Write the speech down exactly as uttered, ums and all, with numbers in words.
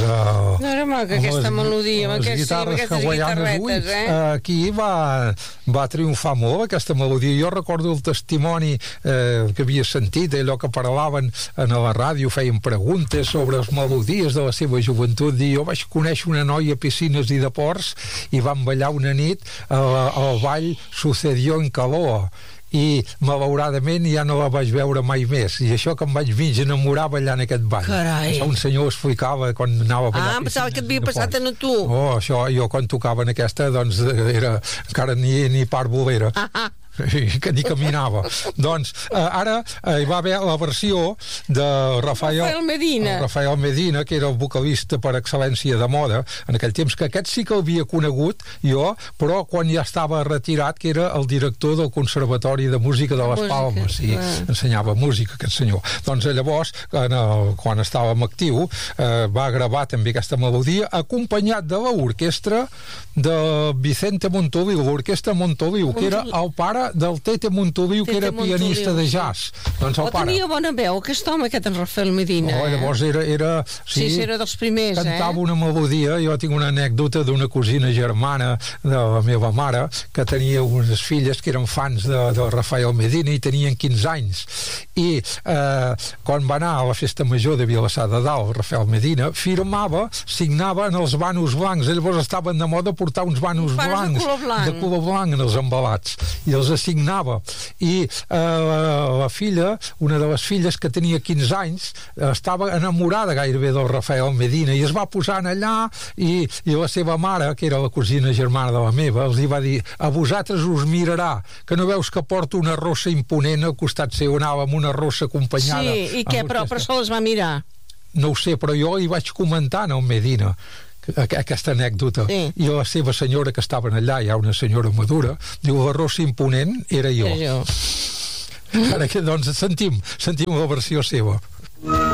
Uh, no era maca aquesta melodia, amb, aquest, sí, amb aquestes guitarretes, eh? Aquí va, va triomfar molt aquesta melodia. Jo recordo el testimoni eh, que havia sentit, allò que parlaven a la ràdio, feien preguntes sobre les melodies de la seva joventut, i jo vaig conèixer una noia a Piscines i de Ports i vam ballar una nit al, al ball Sucedió en Calor, i malauradament ja no la vaig veure mai més, i això que em vaig mig enamorar ballant aquest ball. Carai. Això un senyor explicava quan anava a ballar. Ah, pensava que et havia passat a tu. Oh, això, jo quan tocava en aquesta, doncs era encara ni, ni part bolera. Ah, ah. que ni caminava. Doncs eh, ara eh, hi va haver la versió de Rafael, Rafael Medina. Rafael Medina, que era el vocalista per excel·lència de moda en aquell temps, que aquest sí que l'havia conegut jo, però quan ja estava retirat, que era el director del Conservatori de Música de les Palmes, i ah. ensenyava música aquest senyor. Doncs llavors, en el, quan estàvem actiu, eh, va gravar també aquesta melodia, acompanyat de l'orquestra de Vicente Montoliu, l'orquestra Montoliu, que era el pare del Tete Montoliu, Tete que era Montoliu, pianista de jazz. Doncs el oh, pare. Tenia bona veu, aquest home, aquest en Rafael Medina. Oh, llavors era... era sí, sí, era dels primers, cantava eh? Cantava una melodia. Jo tinc una anècdota d'una cosina germana de la meva mare, que tenia unes filles que eren fans de, de Rafael Medina i tenien quinze anys. I eh, quan va anar a la festa major de Vilassar de Dalt, Rafael Medina, firmava, signava en els banos blancs. Llavors estaven de moda portar uns banos blancs, de color blanc. de color blanc en els embalats. I els assignava. I eh, la filla, una de les filles que tenia quinze anys, estava enamorada gairebé del Rafael Medina i es va posar allà i, i la seva mare, que era la cosina germana de la meva, els hi va dir: a vosaltres us mirarà, que no veus que porta una rossa imponent al costat seu, anava amb una rossa acompanyada. Sí, i què? Però, però se les va mirar? No ho sé, però jo hi vaig comentar al Medina aquesta anècdota, sí. I la seva senyora que estaven allà, hi ha una senyora madura, diu: la rossa imponent era jo. Era jo. Ara que doncs sentim sentim la versió seva.